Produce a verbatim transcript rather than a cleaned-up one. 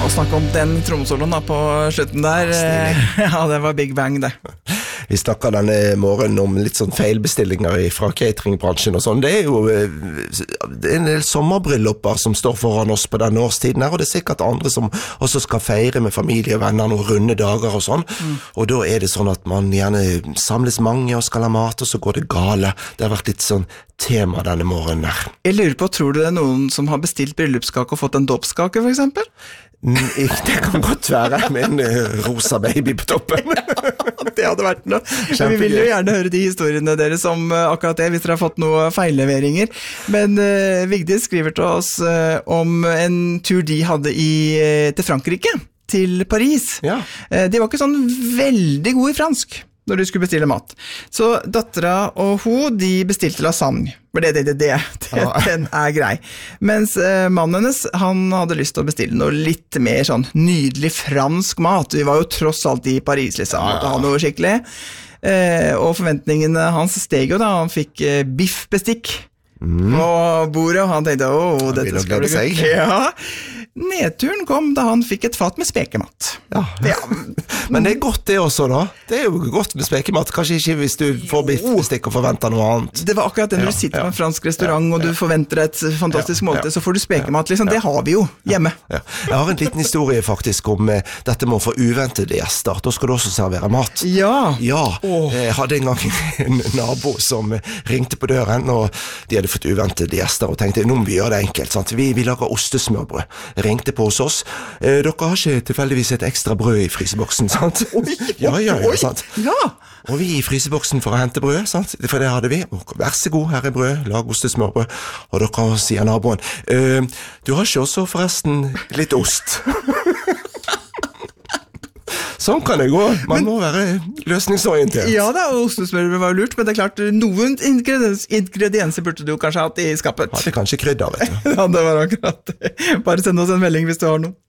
Og snakke om den trommesoloen da på slutten der. Ja, det var Big Bang det. Vi snakker denne morgenen om litt sånn feilbestillinger fra cateringbransjen og sånn. Det er jo det er en del sommerbrylluper som står foran oss på denne årstiden her, og det er sikkert andre som også skal feire med familie og venner noen runde dager og sånn. Mm. Og da er det sånn at man gjerne samles mange og skal ha mat, og så går det gale. Det har vært litt sånn tema denne morgenen her. Jeg lurer på, tror du det er noen som har bestilt bryllupskake og fått en dåpskake for eksempel? Det kan godt være med en rosa baby på toppen. Det hadde vært noe. Vi vil jo gjerne høre de historiene deres om akkurat det, hvis dere har fått noen feilleveringer. Men uh, Vigdis skriver til oss uh, om en tur de hadde i, uh, til Frankrike, til Paris. Ja. Uh, de var ikke sånn veldig gode i fransk når de skulle bestille mat. Så dattera og hun, de bestilte lasagne. For det, det, det, det, det ja. Den er grei. Mens eh, mannen hennes, han hadde lyst til å bestille noe litt mer sånn nydelig fransk mat. Vi var jo tross alt i Paris, liksom, ja, ja. Måtte ha noe skikkelig. Eh, og forventningene hans steg jo da, han fikk eh, biffbestikk mm. på bordet, og han tenkte, åh, dette skal bli godt. Ja. Nedturen kom da han fikk et fat med spekemat. Ja. Ja. Men det er godt det også da. Det er jo godt med spekemat. Kanskje ikke hvis du får biffbestikk og forventer noe annet. Det var akkurat det når ja. Du sitter ja. På en fransk restaurant ja. Og du forventer et fantastisk ja. Måltid, ja. Så får du spekemat. Liksom. Ja. Det har vi jo hjemme. Ja. Ja. Jeg har en liten historie faktisk om eh, dette med å få uventede gjester. Da skal du også servere mat. Ja. Ja. Oh. Jeg hadde en gang en nabo som ringte på døren, og de hadde fått uventede gjester, og tenkte, nå må vi gjøre det enkelt. Sant? Vi, vi lager ostesmørbrød. Ringte på hos oss. Eh, dere har ikke tilfeldigvis et ekstra brød i fryseboksen, sant? Oi, ja, ja, ja, sant? Ja. Og vi i fryseboksen for å hente brød, sant? For det hadde vi. Og, vær så god, her er brød, lag ostesmørbrød. Og dere sier naboen, eh, du har ikke også forresten litt ost? Sånn kan det gå. Man men, må være løsningsorientert. Ja da, ostesmørbrød var lurt, men det er klart, noen ingrediens, ingredienser burde du jo kanskje hatt i skapet. Ja, det er kanskje krydder, vet du. Ja, det var akkurat det. Bare send oss en melding hvis du har noe.